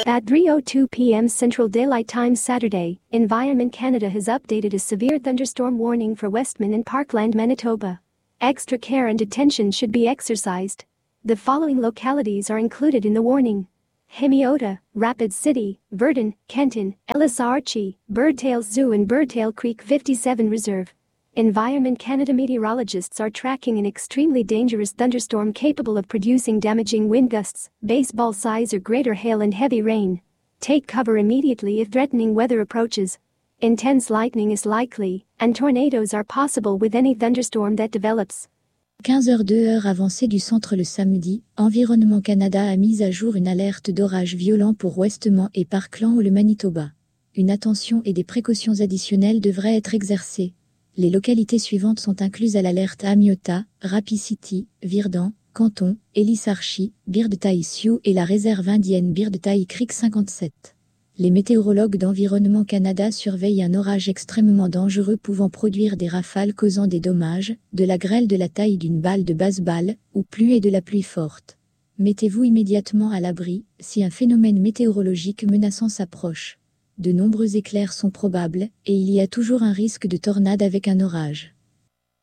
At 3:02 p.m. Central Daylight Time Saturday, Environment Canada has updated a severe thunderstorm warning for Westman and Parkland, Manitoba. Extra care and attention should be exercised. The following localities are included in the warning: Hemiota, Rapid City, Verdon, Kenton, Ellis Archie, Birdtail Zoo and Birdtail Creek 57 Reserve. Environment Canada meteorologists are tracking an extremely dangerous thunderstorm capable of producing damaging wind gusts, baseball size or greater hail and heavy rain. Take cover immediately if threatening weather approaches. Intense lightning is likely, and tornadoes are possible with any thunderstorm that develops. 15h02 heure avancée du centre le samedi, Environnement Canada a mis à jour une alerte d'orage violent pour Westman et Parkland ou le Manitoba. Une attention et des précautions additionnelles devraient être exercées. Les localités suivantes sont incluses à l'alerte: Hemiota, Rapid City, Verdon, Kenton, Ellis Archie, Birdtail Sioux et la réserve indienne Birdtail Creek 57. Les météorologues d'Environnement Canada surveillent un orage extrêmement dangereux pouvant produire des rafales causant des dommages, de la grêle de la taille d'une balle de baseball, ou plus et de la pluie forte. Mettez-vous immédiatement à l'abri si un phénomène météorologique menaçant s'approche. De nombreux éclairs sont probables, et il y a toujours un risque de tornade avec un orage.